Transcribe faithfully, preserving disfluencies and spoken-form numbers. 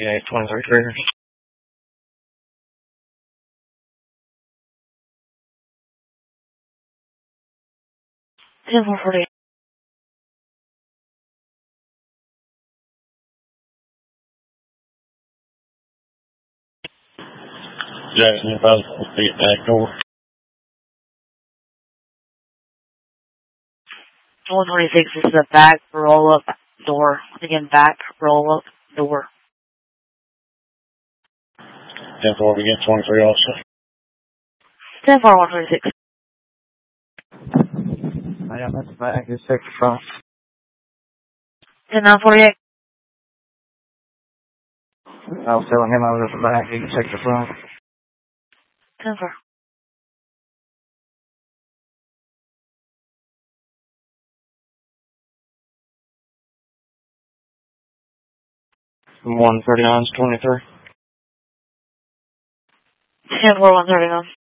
Yeah, twenty-three triggers. ten four forty-eight. Jackson, if I was supposed to get back door. one twenty-six is the back roll up door. Again, back roll up door. ten four begin twenty-three also. ten four one twenty-six. I got that's back. Just check the front. ten nine forty-eight. I was telling him I was at the back. He can check the front. ten four. one thirty-nine is twenty-three. ten four one thirty-nine.